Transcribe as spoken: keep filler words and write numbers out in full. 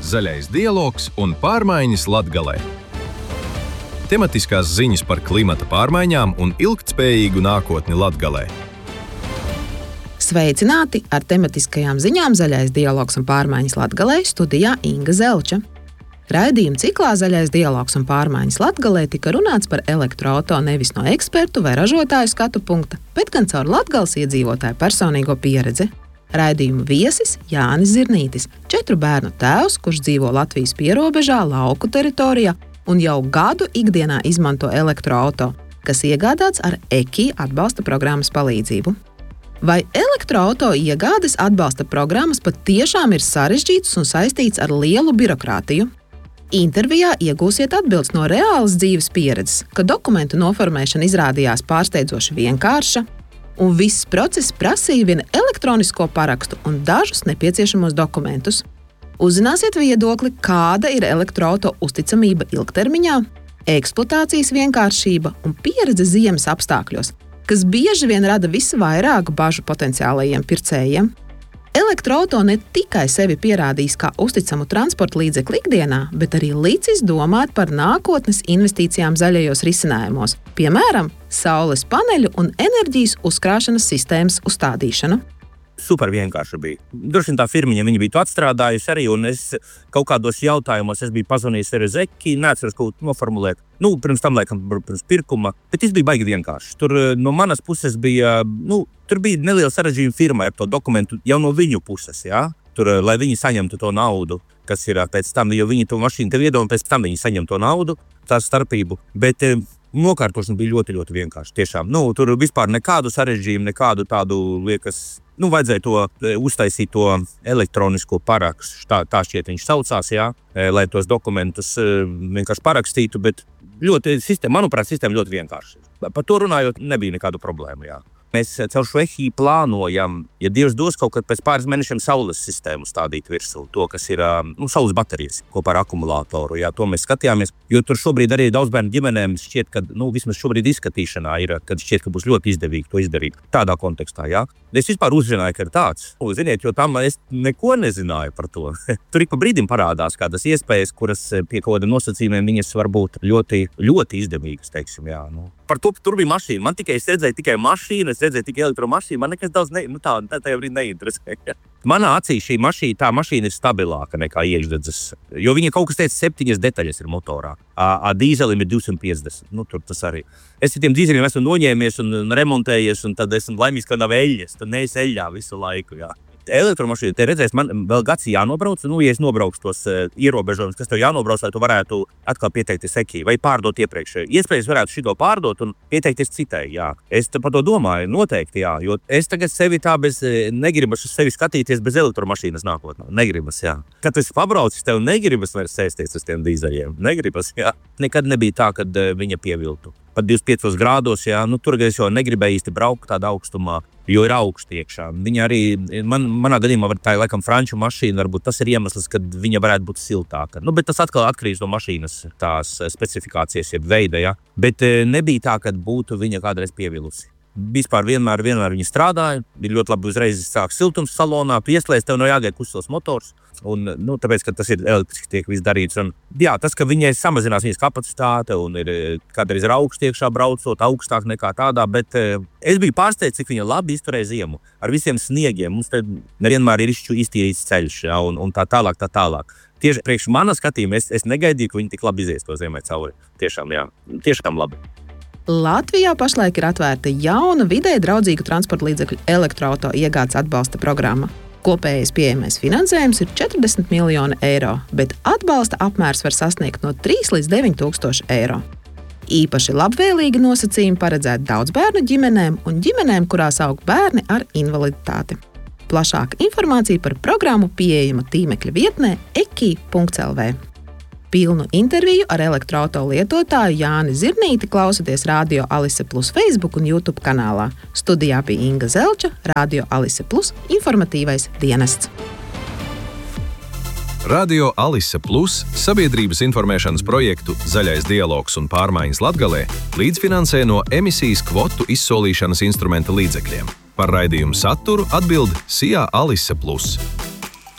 Zaļais dialogs un pārmaiņas Latgalē. Tematiskās ziņas par klimata pārmaiņām un ilgtspējīgu nākotni Latgalē. Sveicināti! Ar tematiskajām ziņām Zaļais dialogs un pārmaiņas Latgalē studijā Inga Zelča. Raidījuma ciklā Zaļais dialogs un pārmaiņas Latgalē tika runāts par elektroauto nevis no ekspertu vai ražotāju skatu punkta, bet gan caur Latgales iedzīvotāju personīgo pieredzi. Raidījuma viesis Jānis Zirnītis, četru bērnu tēvs, kurš dzīvo Latvijas pierobežā, lauku teritorijā un jau gadu ikdienā izmanto elektroauto, kas iegādāts ar E K I atbalsta programmas palīdzību. Vai elektroauto iegādes atbalsta programmas patiešām ir sarežģītas un saistītas ar lielu birokrātiju? Intervijā iegūsiet atbildes no reālas dzīves pieredzes, ka dokumentu noformēšana izrādījās pārsteidzoši vienkārša, un viss process prasīja vien elektronisko parakstu un dažus nepieciešamos dokumentus. Uzzināsiet viedokli, kāda ir elektroauto uzticamība ilgtermiņā, eksploatācijas vienkāršība un pieredze ziemas apstākļos, kas bieži vien rada visvairāk bažu potenciālajiem pircējiem. Elektroauto ne tikai sevi pierādījis kā uzticamu transporta līdzekli ikdienā, bet arī līdzis domāt par nākotnes investīcijām zaļajos risinājumos, piemēram, saules paneļu un enerģijas uzkrāšanas sistēmas uzstādīšanu. Super vienkārši bija. Droši vien tā firmiņa, viņa bija to atstrādājusi arī, un es kaut kādos jautājumos es biju pazvanījis arī uz E K I, neatceros kaut ko noformulēt. Nu, pirms tam laikam, pirms pirkuma, bet tas bija baigi vienkārši. Tur no manas puses bija, nu, tur bija neliela sarežģījuma firmai ar to dokumentu jau no viņu puses, jā. Tur, lai viņi saņemtu to naudu, kas ir pēc tam, jo viņi to mašīnu tev iedod, un pēc tam viņi saņem to naudu, tā starpību, bet nokārtošana bija ļoti, ļoti vienkārši, tiešām. Nu, tur vispār nekādu sarežģījumu, nekādu tādu, liekas, nu, vajadzēja to uztaisīt to elektronisko parakstu, tā, tā šķiet viņš saucās, jā, lai tos dokumentus vienkārši parakstītu, bet ļoti, sistēma, manuprāt, sistēma ļoti vienkārši. Par to runājot, nebija nekādu problēmu, jā. Mēs caur šo E K I plānojam, ja Dievs dos kaut kad pēc pāris mēnešiem saules sistēmu stādīt virsū, to, kas ir nu, saules baterijas kopā ar akumulātoru. Jā, to mēs skatījāmies, jo tur šobrīd arī daudz bērnu ģimenēm šķiet, ka, nu, vismaz šobrīd izskatīšanā ir, kad šķiet, ka būs ļoti izdevīgi to izdarīt. Tādā kontekstā, jā. Es vispār uzzināju, ka ir tāds. Ziniet, jo tam es neko nezināju par to. Tur ik pa brīdim parādās kādas iespējas, kuras pie kaut kādiem nosacījumiem viņas var būt ļoti, ļoti izdevīgas, teiksim, jā. Nu. Par to, tur bija mašīna. Man tikai es redzēju tikai mašīnu, es redzēju tikai elektromašīnu, man nekas daudz ne, nu tā, tā, tā jau brīd neinteresēja. Manā acī šī mašīna, tā mašīna ir stabilāka nekā iekšdedzes, jo viņa kaut kas teica septiņas detaļas ir motorā. A dīzelim ir divsimt piecdesmit, nu tur tas arī. Es ar tiem dīzeļiem esmu noņēmies un remontējies, un tad esmu laimīgs, ka nav eļļas, tad neesi eļļā visu laiku, jā. Elektromašīna, te redzēs, man vēl gads jānobrauc, nu, ja es nobraukšu tos uh, ierobežojumus, kas tev jānobrauc, lai tu varētu atkal pieteikties E K I vai pārdot iepriekšēju. Iespējams varētu šito pārdot un pieteikties citai, jā. Es par to domāju, noteikti, jā, jo es tagad sevi tā bez, negribas sevi skatīties bez elektromašīnas nākotnē. Negribas, jā. Kad tu esi pabraucis, tev negribas vairs sēsties uz tiem dīzeļiem. Negribas, jā. Nekad nebija tā, kad uh, viņa pieviltu. Pat divdesmit piecos grādos, jā, nu tur es jau negribēju īsti braukt tādā augstumā, jo ir augsti iekšā. Viņa arī, man, manā gadījumā tā ir laikam franču mašīna, varbūt tas ir iemesls, kad viņa varētu būt siltāka. Nu, bet tas atkal atkarīgs no mašīnas tās specifikācijas, jeb veida, jā. Bet nebija tā, kad būtu viņa kādreiz pievilusi. Vispār vienmēr, vienmēr viņa strādāja, bija ļoti labi uzreiz sāk siltums salonā, tu ieslēdz, tev nav jāgaida kustels motors, un, nu, tāpēc, ka tas ir elektriski tiek viss darīts. Un, jā, tas, ka viņai samazinās viņas kapacitāte un ir kādreiz ir augsti iekšā braucot, augstāk nekā tādā, bet eh, es biju pārsteigts, cik viņa labi izturēja ziemu ar visiem sniegiem. Mums te nevienmēr ir iztīrīts ceļš, jā, un, un tā tālāk, tā tālāk. Tieši priekš manas skatījuma es, es negaidīju, ka viņi tik labi izies to ziemai cauri. Tiešām, jā, tiešām labi. Latvijā pašlaik ir atvērta jauna vidē draudzīgu transporta līdzekļu elektroauto iegādes atbalsta programma. Kopējais pieejamais finansējums ir četrdesmit miljoni eiro, bet atbalsta apmērs var sasniegt no trīs līdz deviņi tūkstoši eiro. Īpaši labvēlīgi nosacījumi paredzēti daudzbērnu ģimenēm un ģimenēm, kurās aug bērni ar invaliditāti. Plašāka informācija par programmu pieejama tīmekļa vietnē e k i punkts l v. Pilnu interviju ar elektroauto lietotāju Jāni Zirnīti klausoties Radio Alise Plus Facebook un YouTube kanālā. Studijā bija Inga Zelča, Radio Alise Plus informatīvais dienests. Radio Alise Plus sabiedrības informēšanas projektu Zaļais dialogs un pārmaiņas Latgalē līdzfinansē no emisijas kvotu izsolīšanas instrumenta līdzekļiem. Par raidījumu saturu atbild S I A Alise Plus.